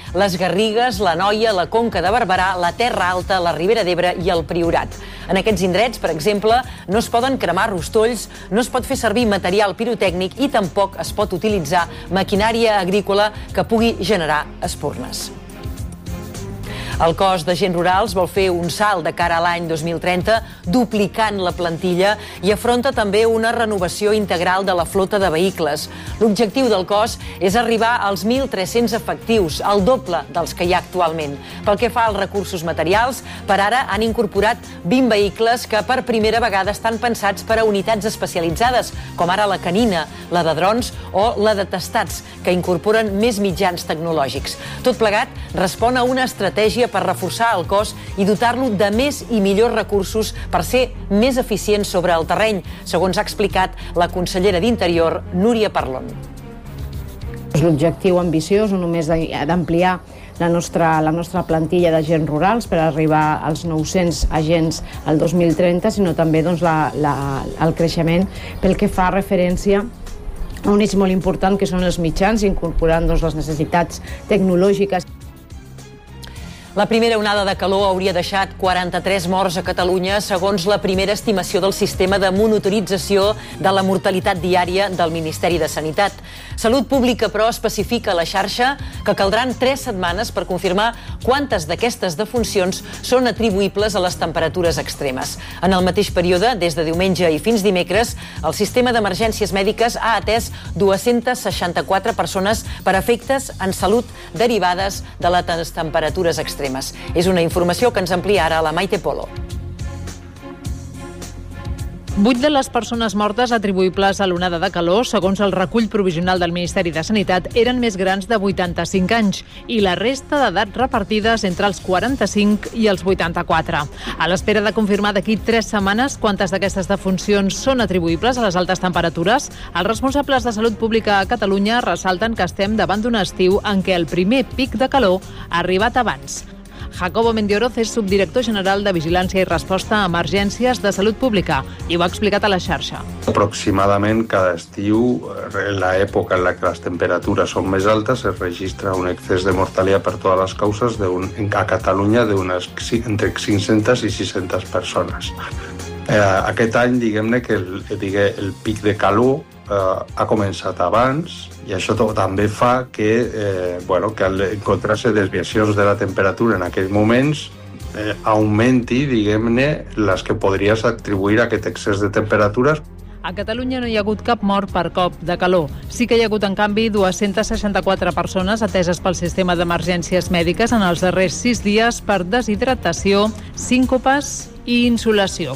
les Garrigues, l'Anoia, la Conca de Barberà, la Terra Alta, la Ribera d'Ebre i el Priorat. En aquests indrets, per exemple, no es poden cremar rostolls, no es pot fer servir material pirotècnic i tampoc es pot utilitzar maquinària agrícola que pugui generar espurnes. El cos d'agents rurals vol fer un salt de cara a l'any 2030, duplicant la plantilla i afronta també una renovació integral de la flota de vehicles. L'objectiu del cos és arribar als 1.300 efectius, el doble dels que hi ha actualment. Pel que fa als recursos materials, per ara han incorporat 20 vehicles que per primera vegada estan pensats per a unitats especialitzades, com ara la canina, la de drons o la de testats, que incorporen més mitjans tecnològics. Tot plegat respon a una estratègia per reforçar el cos i dotar-lo de més i millors recursos per ser més eficient sobre el terreny, segons ha explicat la consellera d'Interior, Núria Parlon. L'objectiu ambiciós no només d'ampliar la nostra plantilla d'agents rurals per arribar als 900 agents al 2030, sinó també el creixement pel que fa referència a un eix molt important que són els mitjans, incorporant les necessitats tecnològiques. La primera onada de calor hauria deixat 43 morts a Catalunya, segons la primera estimació del sistema de monitorització de la mortalitat diària del Ministeri de Sanitat. Salut Pública, però, especifica a la xarxa que caldran 3 setmanes per confirmar quantes d'aquestes defuncions són atribuïbles a les temperatures extremes. En el mateix període, des de diumenge i fins dimecres, el sistema d'emergències mèdiques ha atès 264 persones per efectes en salut derivades de les temperatures extremes. És una informació que ens amplia ara la Maite Polo. 8 de les persones mortes atribuïbles a l'onada de calor, segons el recull provisional del Ministeri de Sanitat, eren més grans de 85 anys i la resta d'edat repartides entre els 45 i els 84. A l'espera de confirmar d'aquí 3 setmanes quantes d'aquestes defuncions són atribuïbles a les altes temperatures, els responsables de Salut Pública a Catalunya ressalten que estem davant d'un estiu en què el primer pic de calor ha arribat abans. Jacobo Mendioroz és subdirector general de Vigilància i Resposta a Emergències de Salut Pública i ho ha explicat a la xarxa. Aproximadament cada estiu, en l'època en la que les temperatures són més altes, es registra un excés de mortalitat per totes les causes a Catalunya entre 500 i 600 persones. Aquest any, diguem-ne que el pic de calor ha començat abans i això també fa que al encontrar-se desviacions de la temperatura en aquells moments augmenti, diguem-ne, les que podries atribuir a aquest excés de temperatures. A Catalunya no hi ha hagut cap mort per cop de calor. Sí que hi ha hagut, en canvi, 264 persones ateses pel sistema d'emergències mèdiques en els darrers 6 dies per deshidratació, síncopes i insolació.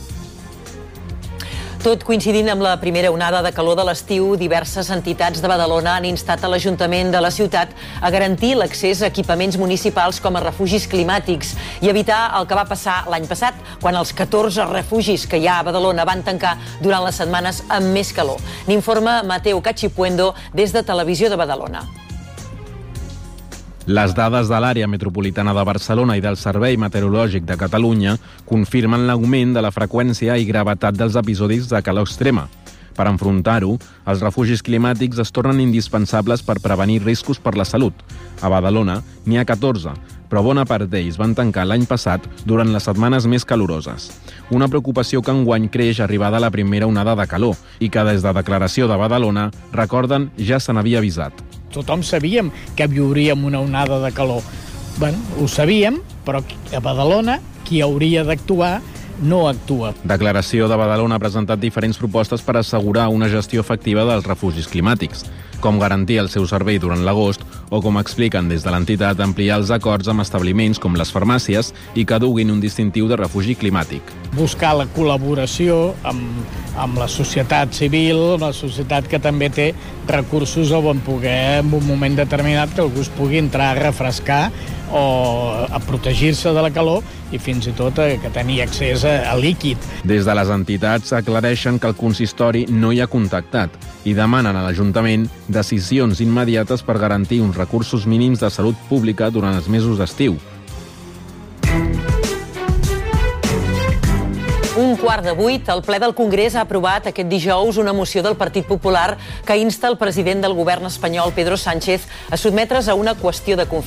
Tot coincidint amb la primera onada de calor de l'estiu, diverses entitats de Badalona han instat a l'Ajuntament de la ciutat a garantir l'accés a equipaments municipals com a refugis climàtics i evitar el que va passar l'any passat, quan els 14 refugis que hi ha a Badalona van tancar durant les setmanes amb més calor. N'informa Mateo Cachipuendo des de Televisió de Badalona. Les dades de l'àrea metropolitana de Barcelona i del Servei Meteorològic de Catalunya confirmen l'augment de la freqüència i gravetat dels episodis de calor extrema. Per enfrontar-ho, els refugis climàtics es tornen indispensables per prevenir riscos per la salut. A Badalona n'hi ha 14, però bona part d'ells van tancar l'any passat durant les setmanes més caloroses. Una preocupació que enguany creix arribada la primera onada de calor i que des de Declaració de Badalona, recorden, ja se n'havia avisat. Tothom sabíem que viuríem una onada de calor. Ho sabíem, però a Badalona qui hauria d'actuar no actua. Declaració de Badalona ha presentat diferents propostes per assegurar una gestió efectiva dels refugis climàtics, com garantir el seu servei durant l'agost o, com expliquen des de l'entitat, ampliar els acords amb establiments com les farmàcies i que duguin un distintiu de refugi climàtic. Buscar la col·laboració amb la societat civil, amb la societat que també té recursos on poder, en un moment determinat, que algú es pugui entrar a refrescar o a protegir-se de la calor i fins i tot que tenir accés a líquid. Des de les entitats aclareixen que el consistori no hi ha contactat i demanen a l'Ajuntament decisions immediates per garantir uns recursos mínims de salut pública durant els mesos d'estiu. 7:15, el ple del Congrés ha aprovat aquest dijous una moció del Partit Popular que insta el president del govern espanyol, Pedro Sánchez, a sotmetre's a una qüestió de confiança